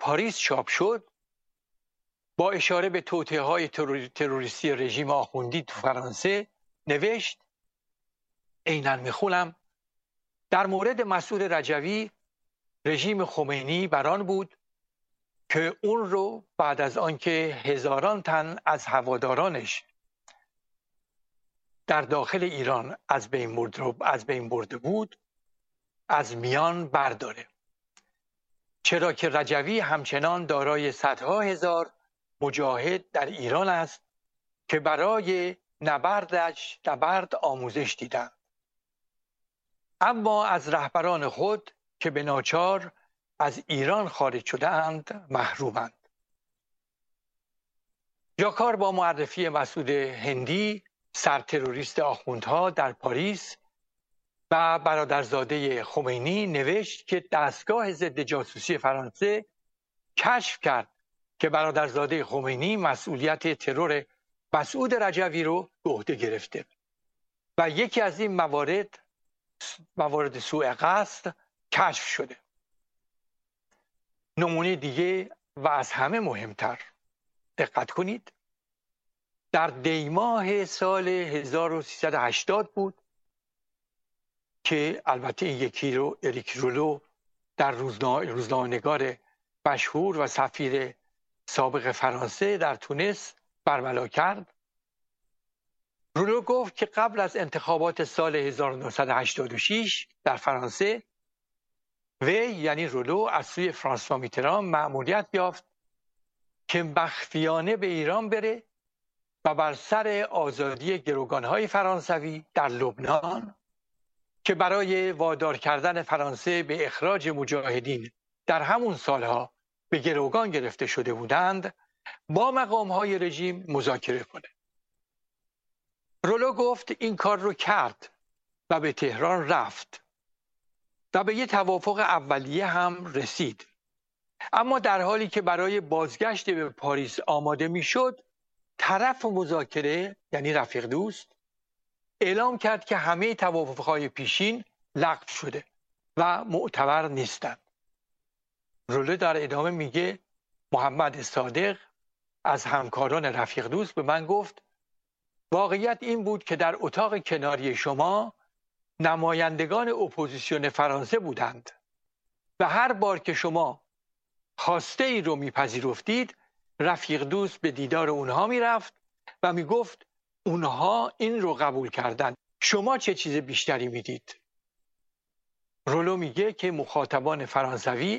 پاریس چاپ شد با اشاره به توطئه‌های تروریستی رژیم آخوندی تو فرانسه نوشت، عیناً میخونم: در مورد مسعود رجوی رژیم خمینی بران بود که اون رو بعد از آنکه هزاران تن از هوادارانش در داخل ایران از بین برده بود از میان برداره، چرا که رجوی همچنان دارای صدها هزار مجاهد در ایران است که برای نبرد آموزش دیدند، اما از رهبران خود که به ناچار از ایران خارج شده اند محرومند. جاکار با معرفی مسعود هندی سرتروریست آخوندها در پاریس و برادرزاده خمینی نوشت که دستگاه ضد جاسوسی فرانسه کشف کرد که برادرزاده خمینی مسئولیت ترور مسعود رجوی رو به عهده گرفته و یکی از این موارد سوء قصد کشف شده. نمونه دیگه و از همه مهمتر، دقت کنید، در دیماه سال 1380 بود که البته این یکی رو اریک رولو در روزنامه‌نگار مشهور و سفیر سابق فرانسه در تونس برملا کرد. رولو گفت که قبل از انتخابات سال 1986 در فرانسه یعنی رولو از سوی فرانسوا میتران مأموریت یافت که مخفیانه به ایران بره و بر سر آزادی گروگانهای فرانسوی در لبنان که برای وادار کردن فرانسه به اخراج مجاهدین در همون سالها به گروگان گرفته شده بودند با مقامهای رژیم مذاکره کنه. رولو گفت این کار رو کرد و به تهران رفت و به یه توافق اولیه هم رسید، اما در حالی که برای بازگشت به پاریس آماده میشد، طرف مذاکره یعنی رفیق دوست اعلام کرد که همه توافقهای پیشین لغو شده و معتبر نیستند. رولو در ادامه میگه محمد صادق از همکاران رفیق دوست به من گفت واقعیت این بود که در اتاق کناری شما نمایندگان اپوزیسیون فرانسه بودند و هر بار که شما خواسته ای رو میپذیرفتید رفیق دوست به دیدار اونها میرفت و میگفت اونها این رو قبول کردند، شما چه چیز بیشتری میدید؟ رولو میگه که مخاطبان فرانسوی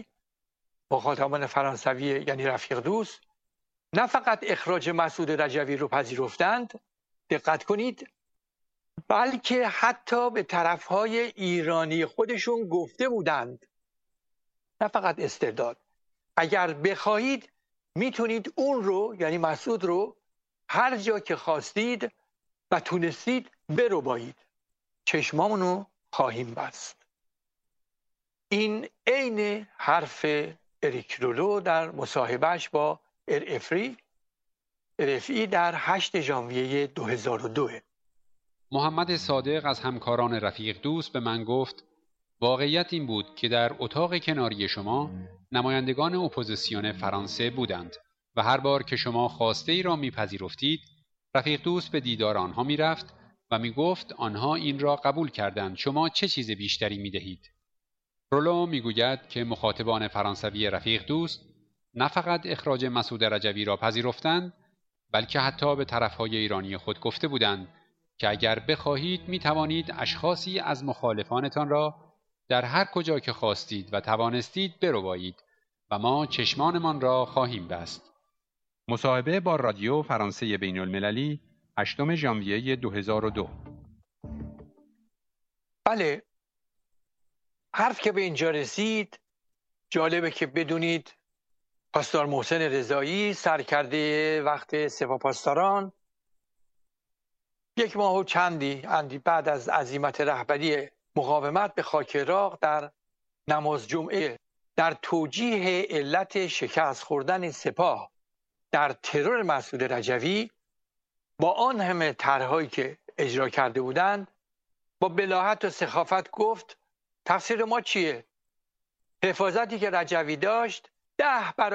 یعنی رفیق دوست نه فقط اخراج مسعود رجوی رو پذیرفتند، دقت کنید، بلکه حتی به طرفهای ایرانی خودشون گفته بودند، نه فقط استرداد، اگر بخواهید میتونید اون رو یعنی مسعود رو هر جا که خواستید و تونستید بربایید، چشمامونو خواهیم بست. این عین حرف اریک رولو در مصاحبهش با RFI در 8 ژانویه 2002. محمد صادق از همکاران رفیق دوست به من گفت واقعیت این بود که در اتاق کناری شما نمایندگان اپوزیسیون فرانسه بودند و هر بار که شما خواسته ای را میپذیرفتید رفیق دوست به دیدار آنها میرفت و میگفت آنها این را قبول کردند، شما چه چیز بیشتری میدهید؟ رولو میگوید که مخاطبان فرانسوی رفیق دوست نه فقط اخراج مسعود رجوی را پذیرفتند بلکه حتی به طرفهای ایرانی خود گفته بودند که اگر بخواهید می توانید اشخاصی از مخالفانتان را در هر کجا که خواستید و توانستید بربایید و ما چشمانمان را خواهیم بست. مصاحبه با رادیو فرانسه بین المللی 8 ژانویه 2002. بله، حرف که به اینجا رسید جالبه که بدونید پاسدار محسن رضایی سرکرده وقت سپاهپاسداران 1 ماه و چندی بعد از عزیمت رهبری مقاومت به خاک عراق در نماز جمعه در توجیه علت شکست خوردن سپاه در ترور مسعود رجوی با آن همه طرح‌هایی که اجرا کرده بودند با بلاهت و سخافت گفت تقصیر ما چیه؟ حفاظتی که رجوی داشت 10 برابر